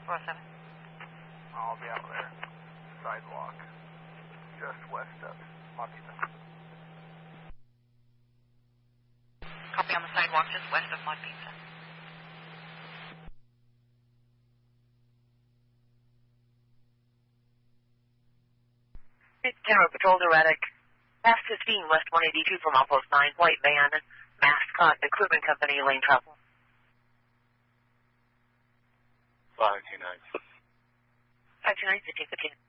407. I'll be out there. Sidewalk. Just west of Mud Pizza. Copy on the sidewalk just west of Mud Pizza. General Patrol Erratic. Pass 15, West 182 from Outpost 9, white van, Mascot Equipment Company, lane travel. 529. 529, 1515.